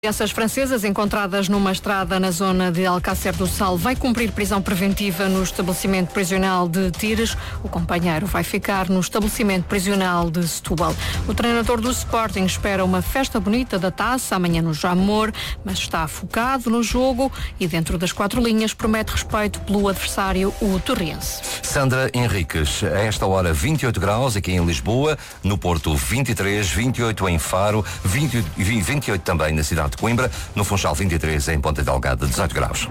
Crianças francesas encontradas numa estrada na zona de Alcácer do Sal vai cumprir prisão preventiva no estabelecimento prisional de Tires. O companheiro vai ficar no estabelecimento prisional de Setúbal. O treinador do Sporting espera uma festa bonita da taça amanhã no Jamor, mas está focado no jogo e dentro das quatro linhas promete respeito pelo adversário, o Torrense. Sandra Henriques, a esta hora 28 graus aqui em Lisboa, no Porto 23, 28 em Faro, 28 também na cidade de Coimbra, no Funchal 23 em Ponta Delgada, 18 graus.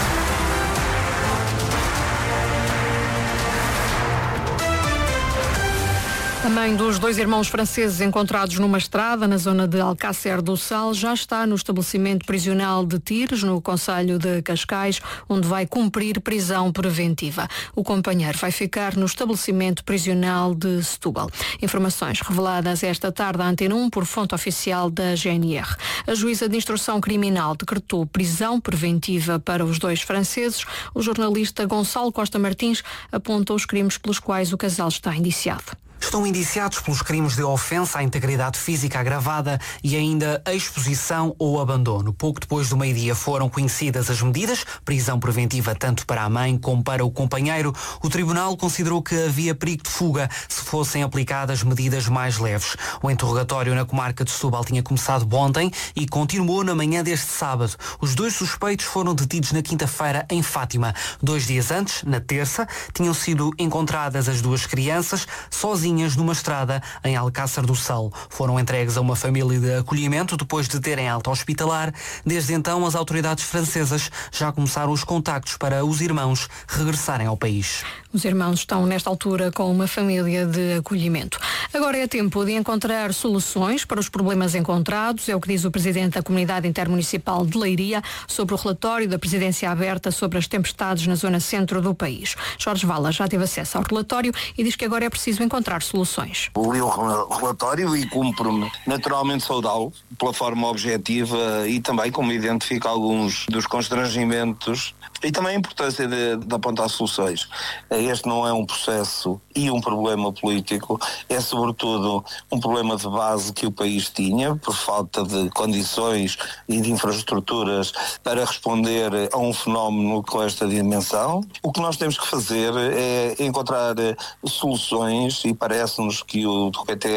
A mãe dos dois irmãos franceses encontrados numa estrada na zona de Alcácer do Sal já está no estabelecimento prisional de Tires, no concelho de Cascais, onde vai cumprir prisão preventiva. O companheiro vai ficar no estabelecimento prisional de Setúbal. Informações reveladas esta tarde à Antena 1 por fonte oficial da GNR. A juíza de instrução criminal decretou prisão preventiva para os dois franceses. O jornalista Gonçalo Costa Martins aponta os crimes pelos quais o casal está indiciado. Estão indiciados pelos crimes de ofensa à integridade física agravada e ainda exposição ou abandono. Pouco depois do meio-dia foram conhecidas as medidas, prisão preventiva tanto para a mãe como para o companheiro. O tribunal considerou que havia perigo de fuga se fossem aplicadas medidas mais leves. O interrogatório na comarca de Setúbal tinha começado ontem e continuou na manhã deste sábado. Os dois suspeitos foram detidos na quinta-feira em Fátima. 2 dias antes, na terça, tinham sido encontradas as duas crianças sozinhas numa estrada em Alcácer do Sal. Foram entregues a uma família de acolhimento depois de terem alta hospitalar. Desde então, as autoridades francesas já começaram os contactos para os irmãos regressarem ao país. Os irmãos estão, nesta altura, com uma família de acolhimento. Agora é tempo de encontrar soluções para os problemas encontrados, é o que diz o Presidente da Comunidade Intermunicipal de Leiria sobre o relatório da Presidência Aberta sobre as tempestades na zona centro do país. Jorge Vala já teve acesso ao relatório e diz que agora é preciso encontrar soluções. Li o relatório e cumpro-me naturalmente saudá-lo pela forma objetiva e também como identifica alguns dos constrangimentos e também a importância de apontar soluções. Este não é um processo e um problema político, é sobretudo um problema de base que o país tinha por falta de condições e de infraestruturas para responder a um fenómeno com esta dimensão. O que nós temos que fazer é encontrar soluções e parece-nos que o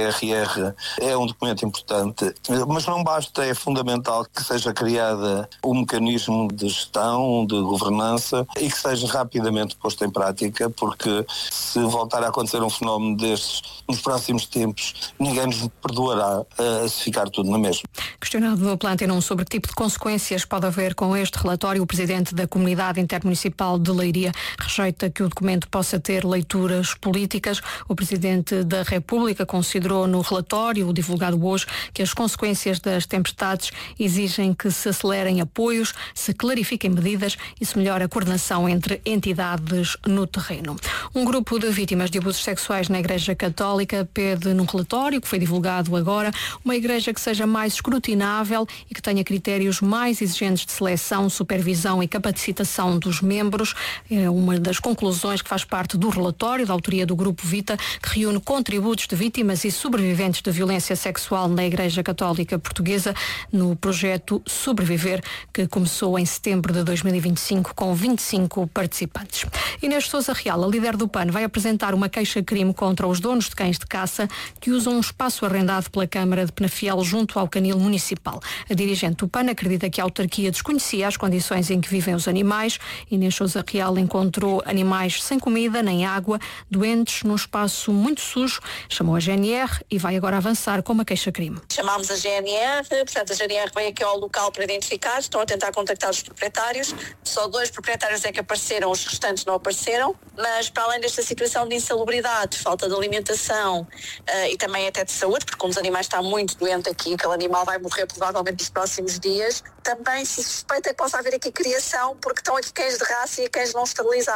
PTRR é um documento importante, mas não basta, é fundamental que seja criada um mecanismo de gestão, de governança e que seja rapidamente posto em prática, porque se voltar a acontecer um fenómeno destes nos próximos tempos, ninguém nos perdoará se ficar tudo na mesma. Questionado pela Antena 1 sobre que tipo de consequências pode haver com este relatório, o Presidente da Comunidade Intermunicipal de Leiria rejeita que o documento possa ter leituras políticas. O Presidente da República considerou no relatório, divulgado hoje, que as consequências das tempestades exigem que se acelerem apoios, se clarifiquem medidas e se melhore a coordenação entre entidades no terreno. Um grupo de vítimas de abusos sexuais na Igreja Católica pede num relatório que foi divulgado agora uma igreja que seja mais escrutinável e que tenha critérios mais exigentes de seleção, supervisão e capacitação dos membros. É uma das conclusões que faz parte do relatório da autoria do Grupo Vita, que reúne contributos de vítimas e sobreviventes de violência sexual na Igreja Católica Portuguesa no projeto Sobreviver, que começou em setembro de 2025 com 25 participantes. Inês Sousa Real, a líder do PAN, vai apresentar uma queixa-crime contra os donos de cães de caça que usam um espaço arrendado pela Câmara de Penafiel junto ao canil municipal. A dirigente do PAN acredita que a autarquia desconhecia as condições em que vivem os animais. Inês Sousa Real encontrou animais sem comida nem água, doentes, num espaço muito sujo, chamou a GNR e vai agora avançar com uma queixa-crime. Chamámos a GNR, portanto a GNR veio aqui ao local para identificar, estão a tentar contactar os proprietários, só 2 proprietários é que apareceram, os restantes não apareceram, mas para além desta situação de insalubridade, falta de alimentação e também até de saúde, porque como os animais estão muito doentes aqui, aquele animal vai morrer provavelmente nos próximos dias, também se suspeita que possa haver aqui criação, porque estão aqui cães de raça e cães não esterilizados.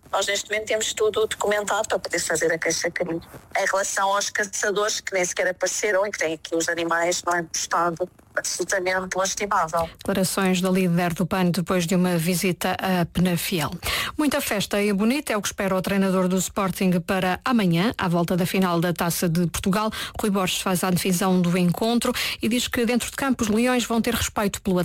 Nós neste momento temos tudo documentado para poder fazer a queixa-crime. Em relação aos caçadores que nem sequer apareceram e que têm aqui os animais não é um estado absolutamente lastimável. Declarações da líder do PAN depois de uma visita a Penafiel. Muita festa e bonita é o que espera o treinador do Sporting para amanhã, à volta da final da Taça de Portugal. Rui Borges faz a antevisão do encontro e diz que dentro de campo os leões vão ter respeito pelo